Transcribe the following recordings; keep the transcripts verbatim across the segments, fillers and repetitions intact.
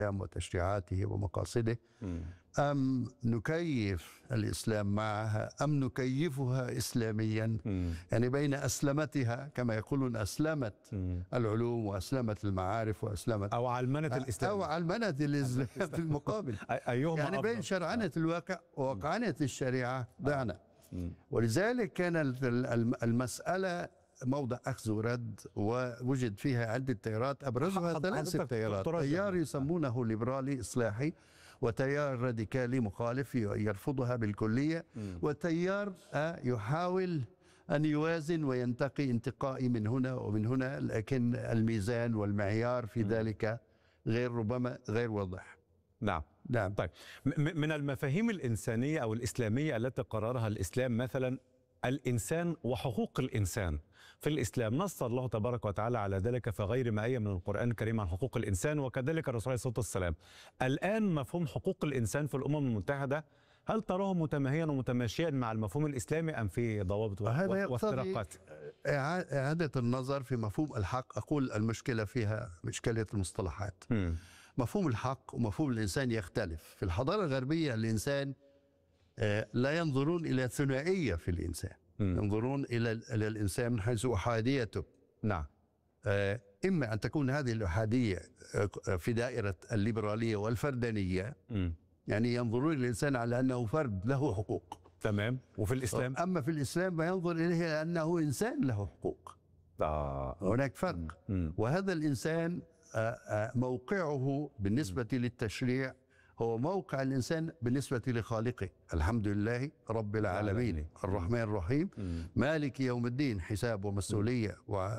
وتشريعاته ومقاصده، أم نكيف الإسلام معها أم نكيفها إسلاميا؟ مم. يعني بين أسلمتها كما يقولون أسلمت مم. العلوم وأسلمت المعارف وأسلمت أو علمنة الإسلام أو علمنة الإسلام في المقابل. أيهما يعني أفضل؟ بين شرعنة الواقع ووقعنة الشريعة ضعنا. مم. ولذلك كان المسألة موضع أخذ ورد، ووجد فيها عدة تيارات أبرزها ثلاثة تيارات: تيار يسمونه ليبرالي إصلاحي، وتيار راديكالي مخالف يرفضها بالكلية، وتيار يحاول أن يوازن وينتقي انتقائي من هنا ومن هنا، لكن الميزان والمعيار في ذلك غير ربما غير واضح. نعم نعم. طيب، من المفاهيم الإنسانية أو الإسلامية التي قررها الإسلام مثلا الإنسان وحقوق الإنسان في الإسلام، نص الله تبارك وتعالى على ذلك في غير ما آية من القرآن الكريم عن حقوق الإنسان، وكذلك الرسول عليه الصلاة والسلام. الآن مفهوم حقوق الإنسان في الأمم المتحدة هل تراه متماهيا ومتماشيا مع المفهوم الإسلامي أم في ضوابط وافتراقات؟ إعادة النظر في مفهوم الحق. أقول المشكلة فيها مشكلة المصطلحات. م. مفهوم الحق ومفهوم الإنسان يختلف. في الحضارة الغربية الإنسان لا ينظرون إلى ثنائية في الإنسان، م. ينظرون إلى الإنسان من حيث أحاديته. نعم. إما أن تكون هذه الأحادية في دائرة الليبرالية والفردانية، م. يعني ينظرون إلى الإنسان على أنه فرد له حقوق. تمام. وفي الإسلام؟ أما في الإسلام فينظر إليه أنه إنسان له حقوق. آه. هناك فرق. م. وهذا الإنسان موقعه بالنسبة للتشريع هو موقع الإنسان بالنسبة لخالقه. الحمد لله رب العالمين الرحمن الرحيم مالك يوم الدين، حساب ومسؤولية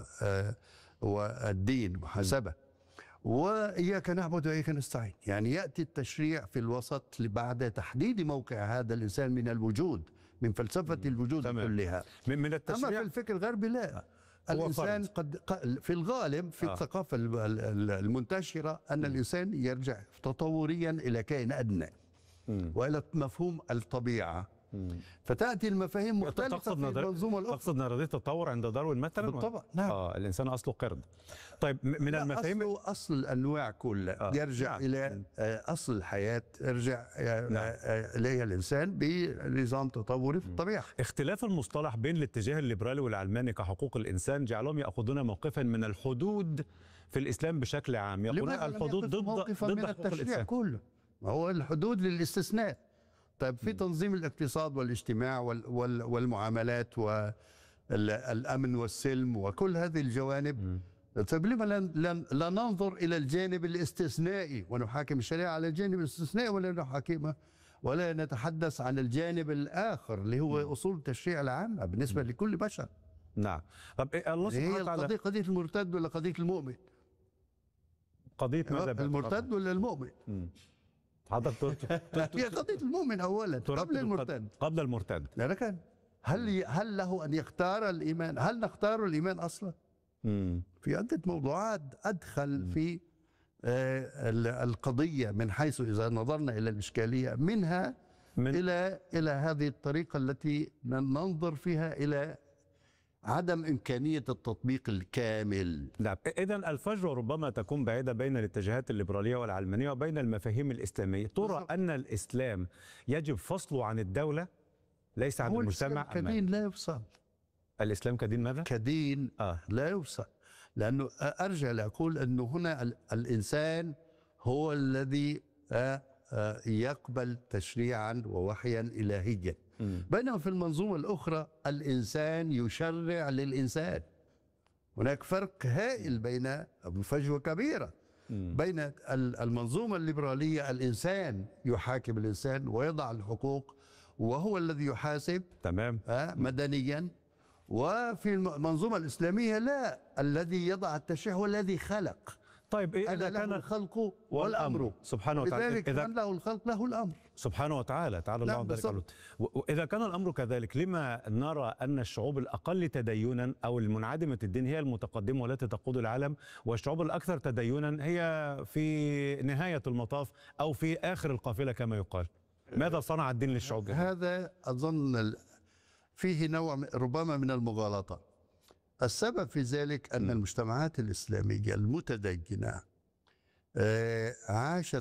والدين محاسبة، وإياك نعبد وإياك نستعين. يعني يأتي التشريع في الوسط بعد تحديد موقع هذا الإنسان من الوجود، من فلسفة الوجود تمام. كلها. من التشريع. أما في الفكر الغربي لا، الإنسان قد في الغالب في آه. الثقافة المنتشرة أن الإنسان يرجع تطوريا إلى كائن أدنى مم. وإلى مفهوم الطبيعة. مم. فتأتي المفاهيم مختلفة في المنظومة الأخرى. تقصد نظرية التطور عند داروين مثلا؟ بالطبع. نعم. آه الإنسان أصله قرد. طيب من المفاهيم أصله أصل الأنواع كلها آه. يرجع نعم. إلى أصل الحياة، يرجع نعم. إليها الإنسان بنظام تطوري في الطبيعة. اختلاف المصطلح بين الاتجاه الليبرالي والعلماني كحقوق الإنسان جعلهم يأخذون موقفا من الحدود في الإسلام بشكل عام، يقولون الحدود ضد ضد حقوق الإنسان كله. ما هو الحدود للاستثناء. طيب في تنظيم الاقتصاد والاجتماع والمعاملات والأمن والسلم وكل هذه الجوانب، طيب لما لا ننظر إلى الجانب الاستثنائي ونحاكم الشريعة على الجانب الاستثنائي، ولا نحاكمها ولا نتحدث عن الجانب الآخر اللي هو أصول التشريع العامة بالنسبة لكل بشر. نعم. طب إيه الله سبحانه وتعالى؟ قضية قضية المرتد ولا قضية المؤمن؟ قضية ماذا؟ المرتد ولا المؤمن؟ مم. حضرتك هي قضية المؤمن أولا قبل المرتد. قبل المرتد. لكن هل هل له أن يختار الإيمان؟ هل نختار الإيمان أصلا؟ مم. في عدة موضوعات أدخل مم. في آه القضية من حيث إذا نظرنا إلى الإشكالية منها من إلى إلى هذه الطريقة التي ننظر فيها إلى عدم إمكانية التطبيق الكامل. نعم. إذن الفجوة ربما تكون بعيدة بين الاتجاهات الليبرالية والعلمانية وبين المفاهيم الإسلامية. ترى أن الإسلام يجب فصله عن الدولة ليس عن المجتمع؟ كدين لا يفصل. الإسلام كدين ماذا؟ كدين آه. لا يفصل، لأنه أرجع لأقول أنه هنا الإنسان هو الذي آه آه يقبل تشريعا ووحيا إلهيا، بينما في المنظومة الأخرى الإنسان يشرع للإنسان. هناك فرق هائل بين فجوة كبيرة بين المنظومة الليبرالية الإنسان يحاكم الإنسان ويضع الحقوق وهو الذي يحاسب تمام مدنيا، وفي المنظومة الإسلامية لا، الذي يضع التشريع هو الذي خلق. طيب إيه إذا كان الخلق والأمر سبحانه وتعالى، لذلك إذا من له الخلق له الأمر سبحانه وتعالى تعالى الله عن ذلك. وإذا كان الأمر كذلك، لما نرى أن الشعوب الأقل تدينا أو المنعدمة الدين هي المتقدمة والتي تقود العالم، والشعوب الأكثر تدينا هي في نهاية المطاف أو في آخر القافلة كما يقال؟ ماذا صنع الدين للشعوب؟ هذا أظن فيه نوع ربما من آه، عاشت